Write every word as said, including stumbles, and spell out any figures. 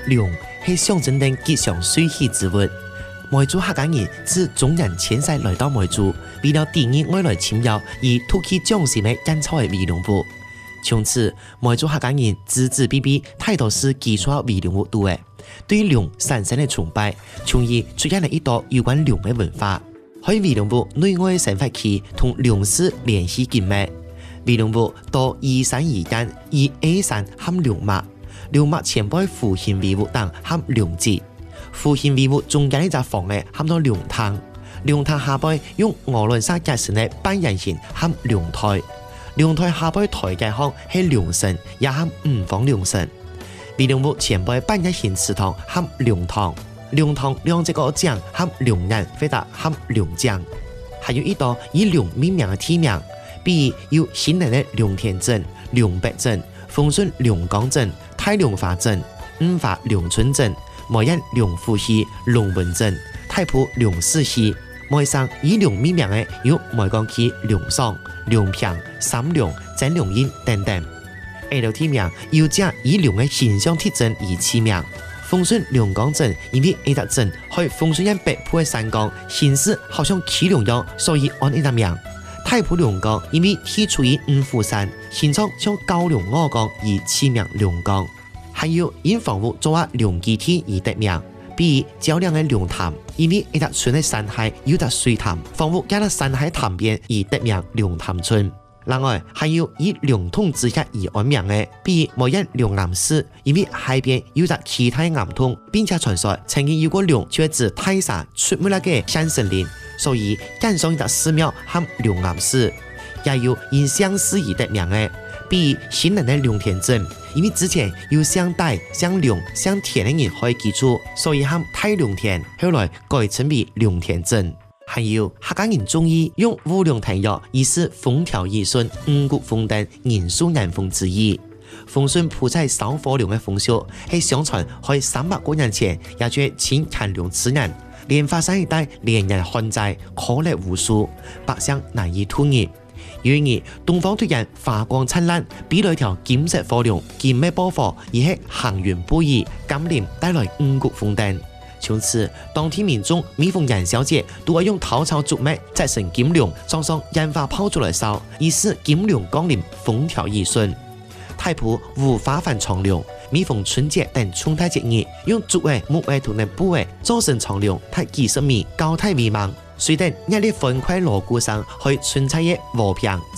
龙是象征着吉祥水气之物。梅州客家人自中原迁徙来到梅州，为了抵御外来侵扰而突起匠心的干草的尾龙舞。从此，梅州客家人子子辈辈太多是基础尾龙舞度的，对龙产生的崇拜，从而出现了一道有关龙的文化。喺尾龙舞内外的生发期同龙氏联系紧密。尾龙舞到依山而建，以 A 山和龙脉，龙脉前背弧形尾舞等和龙节。弧形尾舞中間呢隻房呢，喊做龍灘，龍灘下背用鵝卵石結成的半人形和龍台，龍台下背台階項係龍神，也喊五方龍神。尾龍舞前背半人形祠堂和龍堂，龍堂兩隻個將和龍人或者和龍將，還有一道以龍命名的地名，比如有新人的龍田鎮、龍北鎮、豐順龍崗鎮、太龍華鎮、五華龍村鎮。梅縣龍富溪、龍文鎮、太埔龍四溪，梅上以龍命名的有梅江區龍爽、龍平、三龍、真龍印等等。下條地名有隻以龍的形象特徵而起名。豐順龍崗鎮因為呢個鎮喺豐順縣北部的山崗，形似好像麒麟樣，所以按呢個名。太埔龍崗因為地處於五虎山，形狀像高龍鵝崗而起名龍崗。還有因房屋作為龍基地而得名，比如較量的龍潭，因為一笪村的山海有笪水潭，房屋加到山海潭邊而得名龍潭村。另外，還有以龍洞之下而安名的，比如梅縣龍岩寺，因為海邊有笪其他岩洞，並且傳說曾經有個龍就係自大沙出沒了嘅山神靈，所以加上一笪寺廟和龍岩寺。也有因相似而得名的，比如新人的龍田鎮。因為之前有像大、像龍、像田的人可以記住，所以喊太龍田，後來改稱為龍田鎮。還有客家人中意用五龍騰躍，以示風調雨順、五穀豐登、人數人豐之意。豐順鋪在燒火龍的風俗，係相傳喺三百多年前，也就係前乾隆之年，蓮花山一帶連日旱災，顆粒無數，百姓難以脫業。有一日，東方突然發光燦爛，比來條金色火龍，金咩波火，而係行雲布衣，甘霖帶來五穀豐登。從此，當天民眾每逢元宵節，都會用桃草竹篾製成金龍，裝上煙花炮竹來燒，以示金龍降臨，風調雨順。太埔五花幡長龍，每逢春節等春大節日，用竹尾、木尾同埋布尾做成長龍，太幾十米，高大威猛。隨等日曆分塊鑼鼓聲，去春菜嘅和平。